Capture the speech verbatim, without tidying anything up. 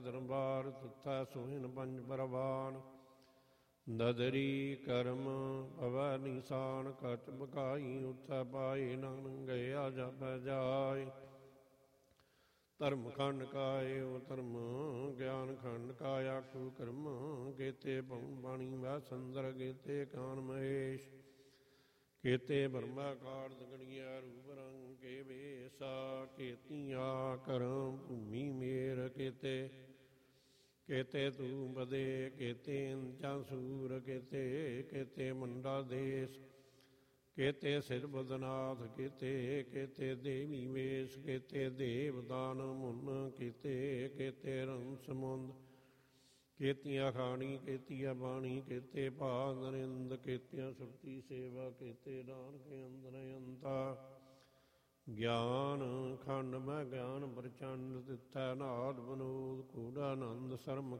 ਦਰਬਾਰ ਤੁਥੈ ਸੋਹਿਨ ਪੰਜ ਪਰਵਾਨ ਦਦਰੀ ਕਰਮ ਭਵੈ ਨਿਸ਼ਾਨ ਕਚ ਬਕਾਈ ਉਥੈ ਪਾਏ ਨਾਨਕ ਗਿਆ ਜਪੈ ਜਾਏ ਧਰਮ ਖੰਡ ਕਾਏ ਓ ਧਰਮ ਗਿਆਨ ਖੰਡ ਕਾ ਆਖੂ ਕਰਮ ਕੇਤੇ ਭਉ ਬਾਣੀ ਵੈ ਸੰਦਰ ਕੇਤੇ ਕਾਨ ਮਹੇਸ਼ ਕੇਤੇ ਬਰਮਾ ਕਾਰਜ ਗਣੀਆ ਰੂਪ ਰੰਗ ਕੇ ਵੇਸਾ ਕੇਤੀਆਂ ਕਰਮ ਭੂਮੀ ਮੇਰ ਕੇਤੇ ਕੇਤੇ ਤੂੰ ਬਦੇ ਕੇਤੇ ਅੰਚਾ ਸੂਰ ਕੇਤੇ ਕੇਤੇ ਮੰਡਾ ਦੇਸ ਕੇਤੇ ਸਿਰ ਬਦਨਾਥ ਕੇਤੇ ਕੇਤੇ ਦੇਵੀ ਵੇਸ ਕੇਤੇ ਦੇਵ ਦਾਨ ਮੁਨ ਕੇਤੇ ਕੇਤੇ ਰੰਗ ਸਮੁੰਦ ਕੇਤੀਆਂ ਖਾਣੀ ਕੇਤੀਆਂ ਬਾਣੀ ਕੇਤੇ ਭਾਗ ਨਰਿੰਦ ਕੇਤੀਆਂ ਸੁਰਤੀ ਸੇਵਾ ਕੇਤੇ ਨਾਨਕ ਅੰਦਰ ਅੰਤਾ ਗਿਆਨ ਖੰਡ ਮੈਂ ਗਿਆਨ ਪ੍ਰਚੰਡ ਤਿੱਥੈ ਨਾਦ ਬਨੋਦ ਕੂੜਾਨੰਦ ਸਰਮ